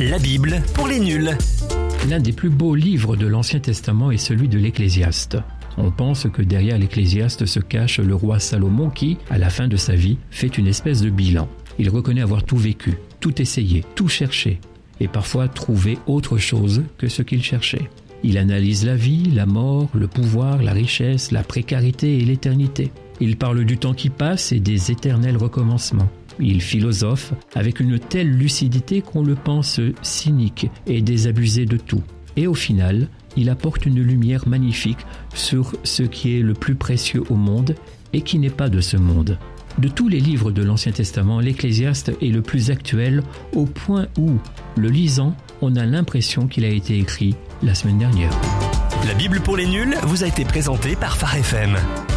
La Bible pour les nuls. L'un des plus beaux livres de l'Ancien Testament est celui de l'Ecclésiaste. On pense que derrière l'Ecclésiaste se cache le roi Salomon qui, à la fin de sa vie, fait une espèce de bilan. Il reconnaît avoir tout vécu, tout essayé, tout cherché, et parfois trouvé autre chose que ce qu'il cherchait. Il analyse la vie, la mort, le pouvoir, la richesse, la précarité et l'éternité. Il parle du temps qui passe et des éternels recommencements. Il philosophe avec une telle lucidité qu'on le pense cynique et désabusé de tout. Et au final, il apporte une lumière magnifique sur ce qui est le plus précieux au monde et qui n'est pas de ce monde. De tous les livres de l'Ancien Testament, l'Ecclésiaste est le plus actuel au point où, le lisant, on a l'impression qu'il a été écrit la semaine dernière. La Bible pour les nuls vous a été présentée par Phare FM.